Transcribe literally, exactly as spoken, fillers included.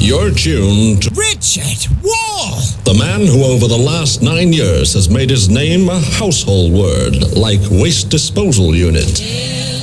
You're tuned to Richard Wall, the man who over the last nine years has made his name a household word like waste disposal unit.